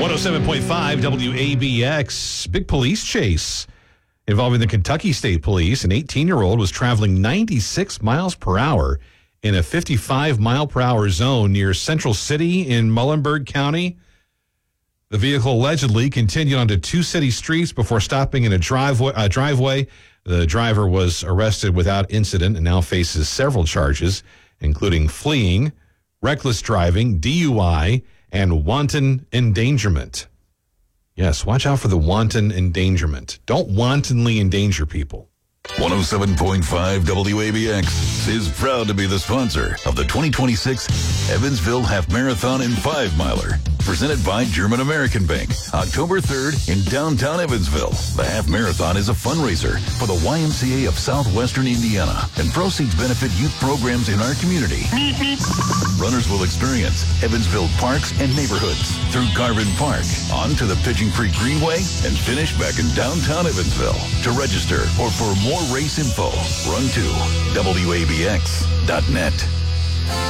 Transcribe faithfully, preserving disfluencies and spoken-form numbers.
one oh seven point five W A B X. Big police chase involving the Kentucky State Police. An eighteen-year-old was traveling ninety-six miles per hour in a fifty-five mile per hour zone near Central City in Muhlenberg County. The vehicle allegedly continued onto two city streets before stopping in a driveway. A driveway. The driver was arrested without incident and now faces several charges, including fleeing, reckless driving, D U I, and wanton endangerment. Yes, watch out for the wanton endangerment. Don't wantonly endanger people. one oh seven point five W A B X is proud to be the sponsor of the twenty twenty-six Evansville Half Marathon and Five Miler, presented by German American Bank, October third in downtown Evansville. The Half Marathon is a fundraiser for the Y M C A of Southwestern Indiana, and proceeds benefit youth programs in our community. Runners will experience Evansville parks and neighborhoods through Garvin Park, on to the Pigeon Creek Greenway, and finish back in downtown Evansville. To register or for more race info, run to W A B X dot net.